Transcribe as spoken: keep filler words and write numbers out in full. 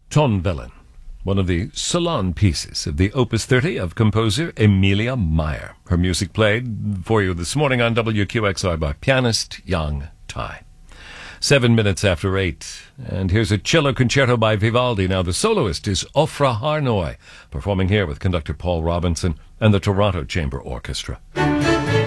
Tonvellen, one of the salon pieces of the Opus thirty of composer Emilia Meyer. Her music played for you this morning on W Q X R by pianist Yang Tai. Seven minutes after eight, and here's a cello concerto by Vivaldi. Now the soloist is Ofra Harnoy, performing here with conductor Paul Robinson and the Toronto Chamber Orchestra.